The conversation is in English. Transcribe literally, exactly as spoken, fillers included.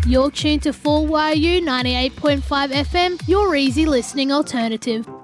You're tuned to four Y U ninety-eight point five F M, your easy listening alternative.